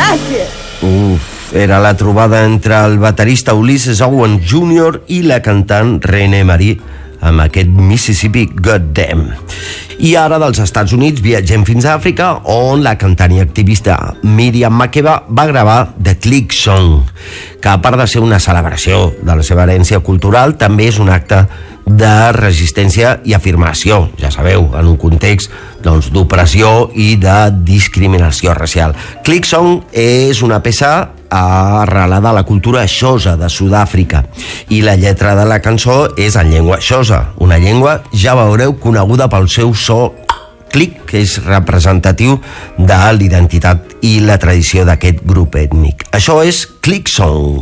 Era la trobada entre el baterista Ulysses Owen Jr. i la cantant Renee Marie amb aquest Mississippi Goddamn. I ara dels Estats Units viatgem fins a Àfrica, on la cantant i activista Miriam Makeba va gravar The Click Song, que a part de ser una celebració de la seva herència cultural, també és un acte de resistència i afirmació, ja sabeu, en un context d'opressió i de discriminació racial. Click Song és una peça arrelada a la cultura xosa de Sud-àfrica i la lletra de la cançó és en llengua xosa, una llengua, ja veureu, coneguda pel seu so clic, que és representatiu de l'identitat i la tradició d'aquest grup ètnic. Això és Click Song.